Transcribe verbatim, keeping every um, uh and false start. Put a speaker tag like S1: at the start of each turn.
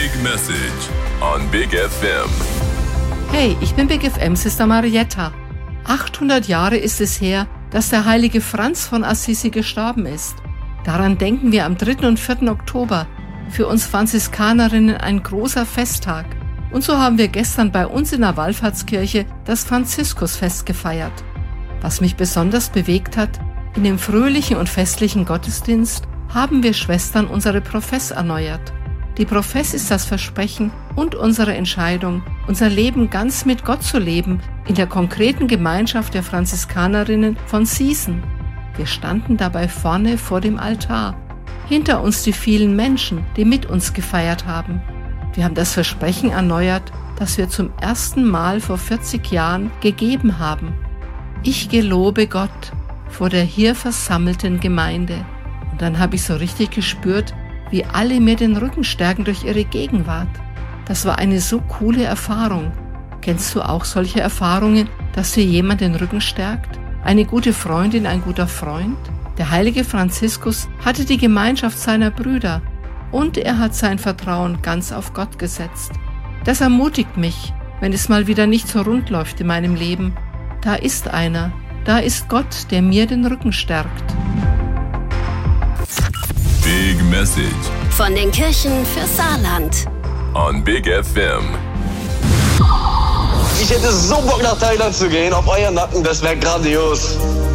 S1: Big Message on Big F M.
S2: Hey, ich bin Big F M Sister Marietta. achthundert Jahre ist es her, dass der heilige Franz von Assisi gestorben ist. Daran denken wir am dritten und vierten Oktober. Für uns Franziskanerinnen ein großer Festtag. Und so haben wir gestern bei uns in der Wallfahrtskirche das Franziskusfest gefeiert. Was mich besonders bewegt hat, in dem fröhlichen und festlichen Gottesdienst haben wir Schwestern unsere Profess erneuert. Die Profess ist das Versprechen und unsere Entscheidung, unser Leben ganz mit Gott zu leben, in der konkreten Gemeinschaft der Franziskanerinnen von Season. Wir standen dabei vorne vor dem Altar. Hinter uns die vielen Menschen, die mit uns gefeiert haben. Wir haben das Versprechen erneuert, das wir zum ersten Mal vor vierzig Jahren gegeben haben. Ich gelobe Gott vor der hier versammelten Gemeinde. Und dann habe ich so richtig gespürt, wie alle mir den Rücken stärken durch ihre Gegenwart. Das war eine so coole Erfahrung. Kennst du auch solche Erfahrungen, dass dir jemand den Rücken stärkt? Eine gute Freundin, ein guter Freund? Der heilige Franziskus hatte die Gemeinschaft seiner Brüder und er hat sein Vertrauen ganz auf Gott gesetzt. Das ermutigt mich, wenn es mal wieder nicht so rund läuft in meinem Leben. Da ist einer, da ist Gott, der mir den Rücken stärkt.
S1: Big Message
S3: von den Kirchen für Saarland
S1: on Big F M.
S4: Ich hätte so Bock nach Thailand zu gehen, auf euer Nacken, das wäre grandios.